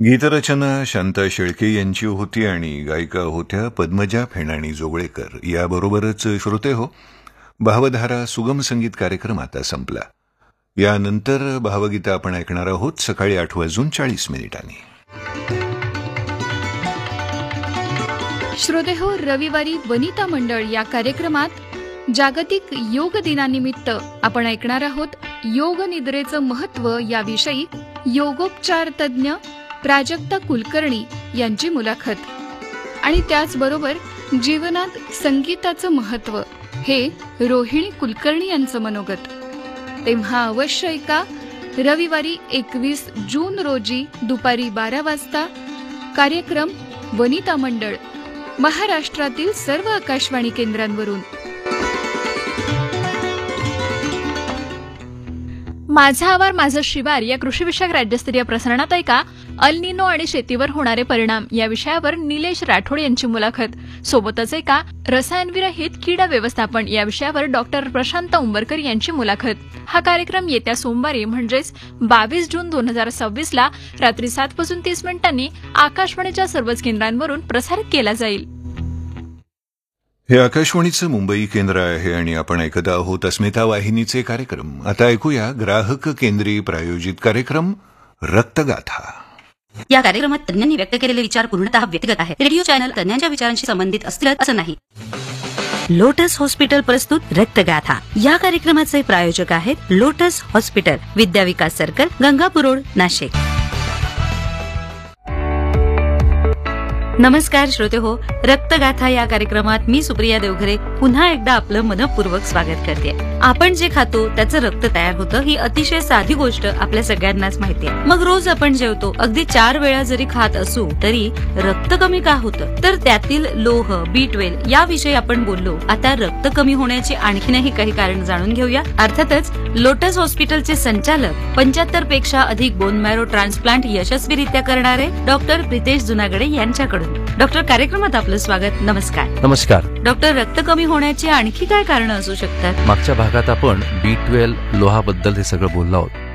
गीतरचना शांता शेळके यांची होती आणि गायिका होत्या पद्मजा फेणाणी जोगळेकर. याबरोबरच श्रोते हो, भावधारा सुगम संगीत कार्यक्रम आता संपला. यानंतर भावगीतं आपण ऐकणार आहोत सकाळी 8:40 श्रोते हो, रविवारी वनिता मंडळ या कार्यक्रमात जागतिक योग दिनानिमित्त आपण ऐकणार आहोत योग निद्रेचं महत्त्व याविषयी योगोपचार तज्ज्ञ प्राजक्ता कुलकर्णी यांची मुलाखत आणि त्याचबरोबर जीवनात संगीताचं महत्त्व हे रोहिणी कुलकर्णी यांचं मनोगत. तेव्हा अवश्य ऐका रविवारी 21 जून रोजी दुपारी 12 वाजता कार्यक्रम वनिता मंडळ महाराष्ट्रातील सर्व आकाशवाणी केंद्रांवरून. माझा आवार माझं शिवार या कृषीविषयक राज्यस्तरीय प्रसारणात ऐका अल निनो आणि शेतीवर होणारे परिणाम या विषयावर निलेश राठोड यांची मुलाखत. सोबतच ऐका रसायनविरहित कीड व्यवस्थापन या विषयावर डॉक्टर प्रशांत उंबरकर यांची मुलाखत. हा कार्यक्रम येत्या सोमवारी म्हणजेच 22 जून 2026 ला रात्री 7:30 आकाशवाणीच्या सर्वच केंद्रांवरून प्रसारित केला जाईल. हे आकाशवाणीचं मुंबई केंद्र आहे आणि आपण ऐकत आहोत अस्मिता वाहिनीचे कार्यक्रम. आता ऐकूया ग्राहक केंद्री प्रायोजित कार्यक्रम रक्तगाथा. या कार्यक्रमात तज्ञांनी व्यक्त केलेले विचार पूर्णतः व्यक्तिगत आहेत. रेडिओ चॅनल तज्ञांच्या विचारांशी संबंधित असतील असं नाही. लोटस हॉस्पिटल प्रस्तुत रक्तगाथा या कार्यक्रमाचे प्रायोजक आहेत लोटस हॉस्पिटल, विद्या विकास सर्कल, गंगापूर रोड, नाशिक. नमस्कार श्रोते हो, रक्तगाथा या कार्यक्रमात मी सुप्रिया देवघरे पुन्हा एकदा आपलं मनपूर्वक स्वागत करते. आपण जे खातो त्याचं रक्त तयार होतं ही अतिशय साधी गोष्ट आपल्या सगळ्यांनाच माहिती आहे. मग रोज आपण जेवतो, अगदी 4 वेळा जरी खात असू तरी रक्त कमी का होतं? तर त्यातील लोह, B12 याविषयी आपण बोललो. आता रक्त कमी होण्याची आणखीनही काही कारण जाणून घेऊया. अर्थातच लोटस हॉस्पिटलचे संचालक 75 पेक्षा अधिक बोन मॅरो ट्रान्सप्लांट यशस्वीरित्या करणारे डॉक्टर प्रितेश जुनागडे यांच्याकडून. डॉक्टर, कार्यक्रमात आपलं स्वागत. नमस्कार. नमस्कार डॉक्टर, रक्त कमी होण्याची आणखी काय कारणं असू शकतात? मागच्या भागात आपण B12 लोहाबद्दल हे सगळं बोललो आहोत.